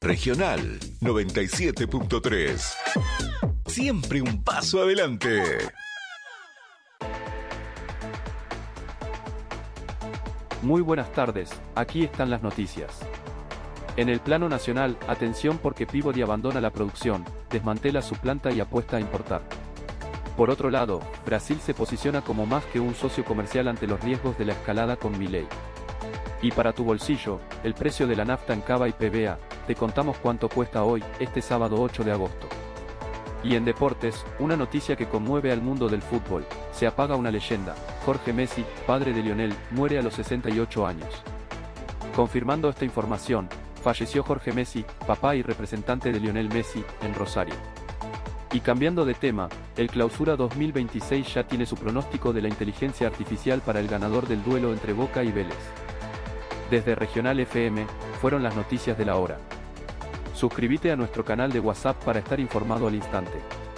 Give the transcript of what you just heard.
Regional 97.3. Siempre un paso adelante. Muy buenas tardes, aquí están las noticias. En el plano nacional, atención porque Peabody abandona la producción, desmantela su planta y apuesta a importar. Por otro lado, Brasil se posiciona como más que un socio comercial ante los riesgos de la escalada con Milei. Y para tu bolsillo, el precio de la nafta en Cava y PBA, te contamos cuánto cuesta hoy, este sábado 8 de agosto. Y en deportes, una noticia que conmueve al mundo del fútbol, se apaga una leyenda, Jorge Messi, padre de Lionel, muere a los 68 años. Confirmando esta información, falleció Jorge Messi, papá y representante de Lionel Messi, en Rosario. Y cambiando de tema, el Clausura 2026 ya tiene su pronóstico de la inteligencia artificial para el ganador del duelo entre Boca y Vélez. Desde Regional FM, fueron las noticias de la hora. Suscríbete a nuestro canal de WhatsApp para estar informado al instante.